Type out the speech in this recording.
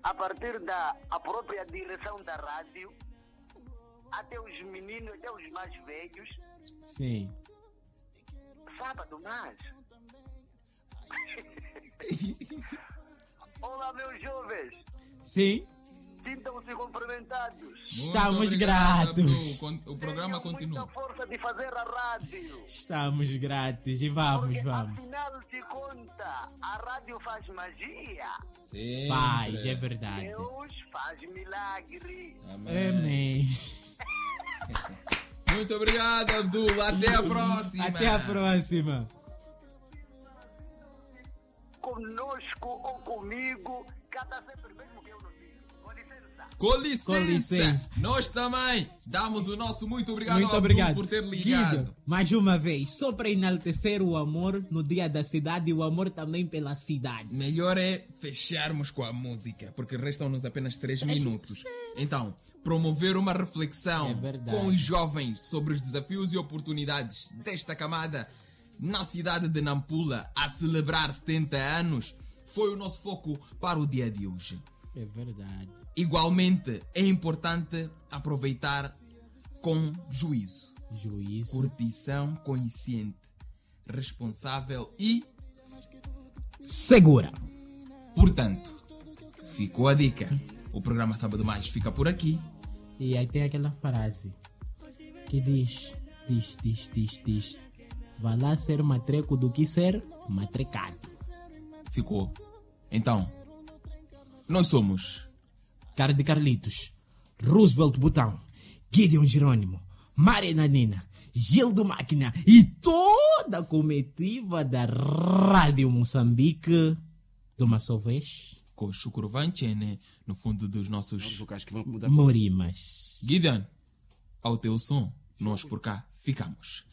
a partir da a própria direção da rádio, até os meninos, até os mais velhos. Sim. Sábado mais. Olá, meus jovens. Sim. Sintam-se cumprimentados. Estamos Muito obrigado, gratos. Abdu. O programa Tenham continua. muita força de fazer a rádio. Estamos gratos. E vamos, Porque, vamos. afinal de contas, a rádio faz magia. Sempre. Paz, é verdade. Deus faz milagre. Amém. Muito obrigado, Abdul. Até a próxima. Até a próxima. Conosco ou comigo, cada sempre mesmo que eu não digo. Com licença. Com licença. Com licença. Nós também damos o nosso muito obrigado Muito ao obrigado Abdul por ter ligado. Guido, mais uma vez, só para enaltecer o amor no dia da cidade e o amor também pela cidade. Melhor é fecharmos com a música, porque restam-nos apenas 3 minutos. Então, promover uma reflexão É verdade. com os jovens sobre os desafios e oportunidades desta camada na cidade de Nampula a celebrar 70 anos foi o nosso foco para o dia de hoje. É verdade. Igualmente, é importante aproveitar com juízo, Juízo. curtição consciente, responsável e, Segura. portanto, ficou a dica. O programa Sábado Mais fica por aqui. E aí tem aquela frase que diz. Vai lá ser matreco do que ser matrecado. Ficou. Então, nós somos Cara de Carlitos, Roosevelt Botão, Gideon Jerônimo, Marina Nina, Gildo Máquina e toda a comitiva da Rádio Moçambique do Massovês, com o Chucurvanchene no fundo dos nossos Vocais que vão mudar. Morimas. Gideon. Ao teu som, nós por cá ficamos.